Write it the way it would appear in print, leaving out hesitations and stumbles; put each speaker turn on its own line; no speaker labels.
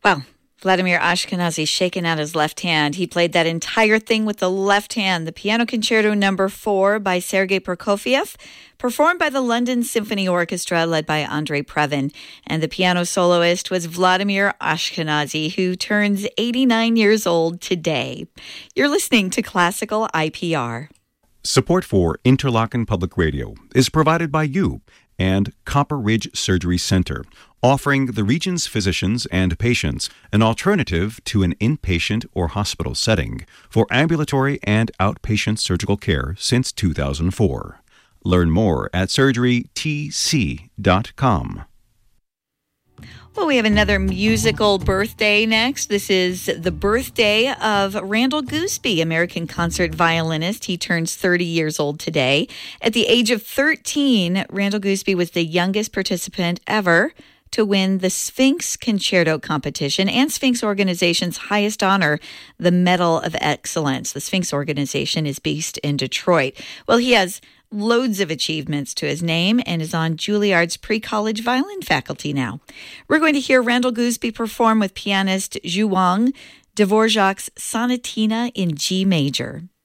Well, Vladimir Ashkenazy shaking out his left hand. He played that entire thing with the left hand. The Piano Concerto No. 4 by Sergei Prokofiev, performed by the London Symphony Orchestra led by Andrei Previn. And the piano soloist was Vladimir Ashkenazy, who turns 89 years old today. You're listening to Classical IPR.
Support for Interlochen Public Radio is provided by you and Copper Ridge Surgery Center, offering the region's physicians and patients an alternative to an inpatient or hospital setting for ambulatory and outpatient surgical care since 2004. Learn more at surgerytc.com.
Well, we have another musical birthday next. This is the birthday of Randall Gooseby, American concert violinist. He turns 30 years old today. At the age of 13, Randall Gooseby was the youngest participant ever to win the Sphinx Concerto competition and Sphinx Organization's highest honor, the Medal of Excellence. The Sphinx Organization is based in Detroit. Well, he has loads of achievements to his name and is on Juilliard's pre-college violin faculty now. We're going to hear Randall Gooseby perform with pianist Zhu Wang, Dvorak's Sonatina in G major.